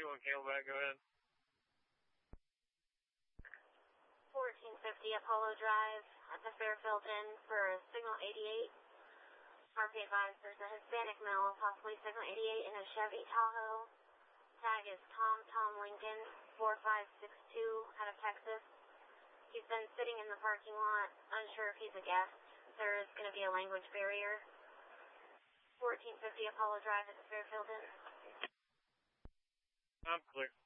21 Camelback, go ahead. 1450 Apollo Drive at the Fairfield Inn for signal 88. RP advised there's a Hispanic male, possibly signal 88 in a Chevy Tahoe. Tag is Tom Lincoln, 4562 out of Texas. He's been sitting in the parking lot, unsure if he's a guest. There is going to be a language barrier. 1450 Apollo Drive at the Fairfield Inn. I'm clear.